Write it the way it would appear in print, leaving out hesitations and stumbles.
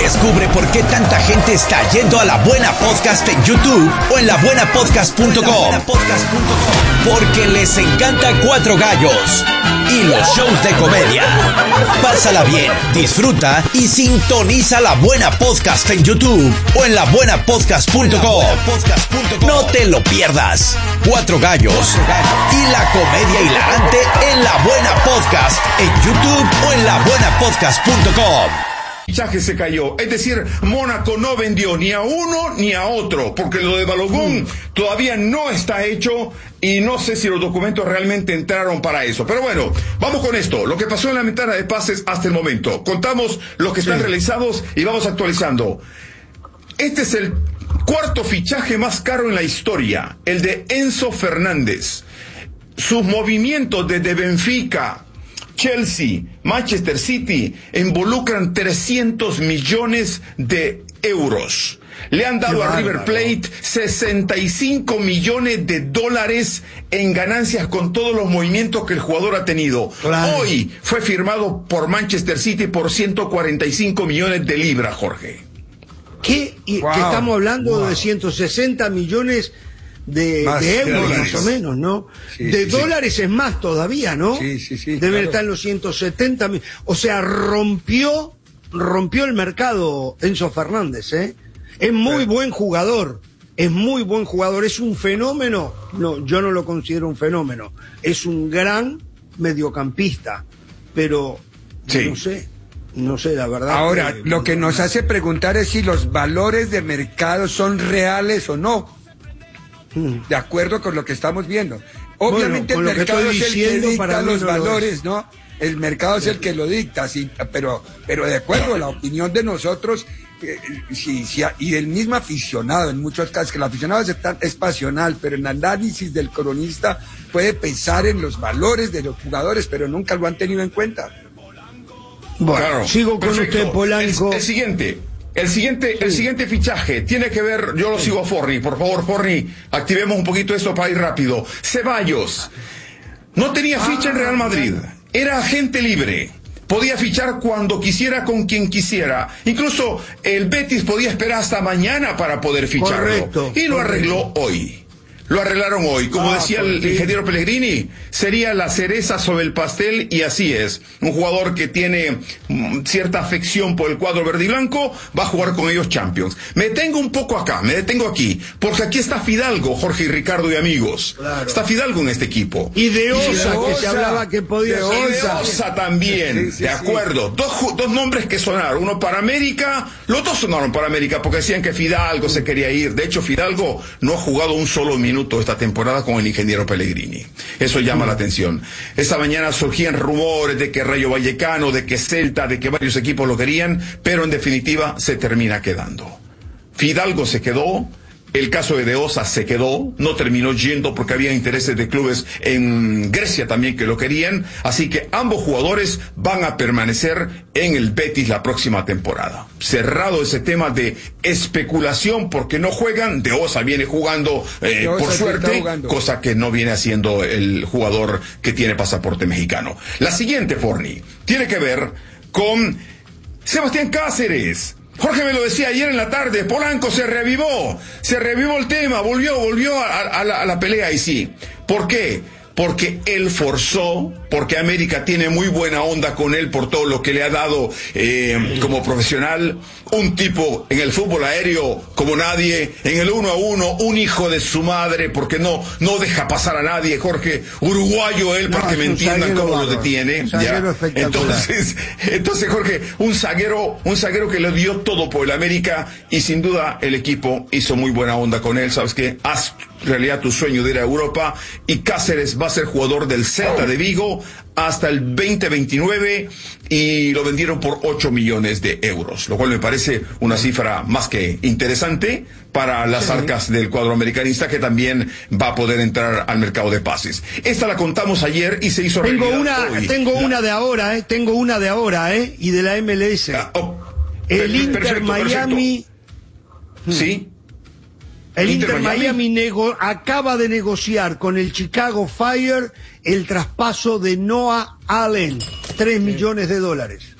Descubre por qué tanta gente está yendo a La Buena Podcast en YouTube o en labuenapodcast.com. Porque les encanta Cuatro Gallos y los shows de comedia. Pásala bien, disfruta y sintoniza La Buena Podcast en YouTube o en labuenapodcast.com. No te lo pierdas. Cuatro Gallos y la comedia hilarante en La Buena Podcast en YouTube o en labuenapodcast.com. El fichaje se cayó, es decir, Mónaco no vendió ni a uno ni a otro, porque lo de Balogun todavía no está hecho y no sé si los documentos realmente entraron para eso. Pero bueno, vamos con esto, lo que pasó en la ventana de pases hasta el momento. Contamos los que están realizados y vamos actualizando. Este es el cuarto fichaje más caro en la historia, el de Enzo Fernández. Sus movimientos desde Benfica, Chelsea, Manchester City involucran 300 millones de euros. Le han dado a River Plate 65 millones de dólares en ganancias con todos los movimientos que el jugador ha tenido. Claro. Hoy fue firmado por Manchester City por 145 millones de libras, Jorge. ¿Qué? Que estamos hablando de 160 millones de euros, más o menos, ¿no? Sí, de dólares es más todavía, ¿no? Sí. Deben estar en los 170 mil. O sea, rompió el mercado Enzo Fernández, ¿eh? Es muy buen jugador. Es muy buen jugador. Es un fenómeno. No, yo no lo considero un fenómeno. Es un gran mediocampista. Pero, no sé, la verdad. Ahora, lo que nos hace preguntar es si los valores de mercado son reales o no. De acuerdo con lo que estamos viendo. Obviamente el mercado es el que dicta los valores, ¿no? El mercado es el que lo dicta, sí, pero de acuerdo a la opinión de nosotros, y el mismo aficionado, en muchos casos, que el aficionado es pasional, pero el análisis del cronista puede pensar en los valores de los jugadores, pero nunca lo han tenido en cuenta. Bueno, claro. Sigo con usted, Polanco. El siguiente fichaje tiene que ver, yo lo sigo a Forni, por favor, Forni, activemos un poquito esto para ir rápido. Ceballos no tenía ficha en Real Madrid, era agente libre, podía fichar cuando quisiera con quien quisiera, incluso el Betis podía esperar hasta mañana para poder ficharlo. Y lo arregló hoy. Lo arreglaron hoy, como decía el ingeniero Pellegrini, sería la cereza sobre el pastel, y así es. Un jugador que tiene cierta afección por el cuadro verde y blanco, va a jugar con ellos Champions. Me detengo un poco acá, me detengo aquí, porque aquí está Fidalgo, Jorge y Ricardo y amigos. Claro. Está Fidalgo en este equipo. Y de Osa, que se hablaba que podía ser. Y de Osa también, de acuerdo. Dos nombres que sonaron, uno para América, los dos sonaron para América, porque decían que Fidalgo se quería ir. De hecho, Fidalgo no ha jugado un solo minuto esta temporada con el ingeniero Pellegrini. Eso llama la atención. Esta mañana surgían rumores de que Rayo Vallecano, de que Celta, de que varios equipos lo querían, pero en definitiva se termina quedando. Fidalgo se quedó. El caso de Osa se quedó, no terminó yendo porque había intereses de clubes en Grecia también que lo querían, así que ambos jugadores van a permanecer en el Betis la próxima temporada. Cerrado ese tema de especulación porque no juegan, de Osa viene jugando por suerte, cosa que no viene haciendo el jugador que tiene pasaporte mexicano. La siguiente, Forni, tiene que ver con Sebastián Cáceres. Jorge me lo decía ayer en la tarde, Polanco se revivó el tema, volvió a la pelea, y sí. ¿Por qué? Porque él forzó, porque América tiene muy buena onda con él por todo lo que le ha dado como profesional, un tipo en el fútbol aéreo como nadie, en el 1 a 1, un hijo de su madre, porque no deja pasar a nadie, Jorge, uruguayo él, para que me entiendan cómo lo detiene. Ya. Entonces, Jorge, un zaguero que le dio todo por el América, y sin duda el equipo hizo muy buena onda con él. ¿Sabes qué? Haz realidad tu sueño de ir a Europa, y Cáceres va a ser jugador del Celta de Vigo hasta el 2029, y lo vendieron por 8 millones de euros, lo cual me parece una cifra más que interesante para las arcas del cuadro americanista, que también va a poder entrar al mercado de pases. Esta la contamos ayer y se hizo realidad hoy. Tengo una de ahora, y de la MLS. El Inter Miami. Sí. El Inter Miami acaba de negociar con el Chicago Fire el traspaso de Noah Allen, $3 millones.